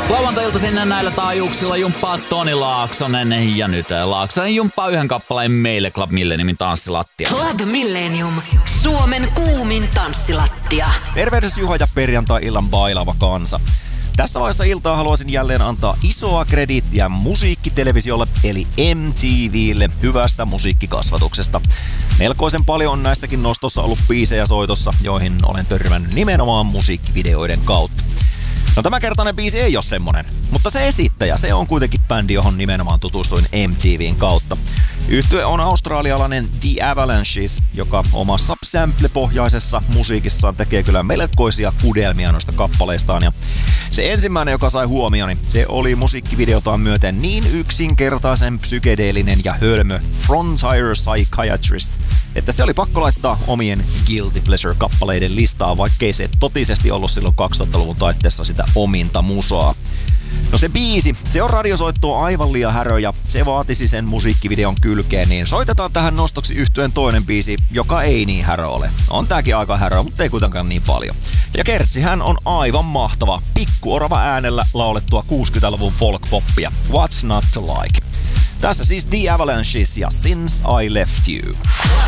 Lauantai-iltaisin näillä taajuuksilla jumppaa Toni Laaksonen ja nyt Laaksonen jumppaa yhden kappaleen meille Club Milleniumin tanssilattia. Club Millenium, Suomen kuumin tanssilattia. Tervehdys Juha ja perjantai-illan bailaava kansa. Tässä vaiheessa iltaa haluaisin jälleen antaa isoa krediittiä musiikkitelevisiolle eli MTVlle hyvästä musiikkikasvatuksesta. Melkoisen paljon on näissäkin nostossa ollut biisejä soitossa, joihin olen törmännyt nimenomaan musiikkivideoiden kautta. No tämä kertainen biisi ei ole semmonen, mutta se esittäjä, se on kuitenkin bändi, johon nimenomaan tutustuin MTVn kautta. Yhtye on australialainen The Avalanches, joka omassa sample-pohjaisessa musiikissaan tekee kyllä melkoisia kudelmia noista kappaleistaan. Ja se ensimmäinen, joka sai huomioni, se oli musiikkivideotaan myöten niin yksinkertaisen psykedeellinen ja hölmö Frontier Psychiatrist, että se oli pakko laittaa omien Guilty Pleasure-kappaleiden listaa, vaikkei se totisesti ollut silloin 2000-luvun taitteessa sitä ominta musaa. No se biisi, se on radiosoittoa aivan liian härö ja se vaatisi sen musiikkivideon kylkeen, niin soitetaan tähän nostoksi yhtyeen toinen biisi, joka ei niin härö ole. On tääkin aika härö, mutta ei kuitenkaan niin paljon. Ja Kertsi, hän on aivan mahtava, pikkuorava äänellä laulettua 60-luvun folk-poppia. What's not to like? Tässä siis The Avalanches ja Since I Left You.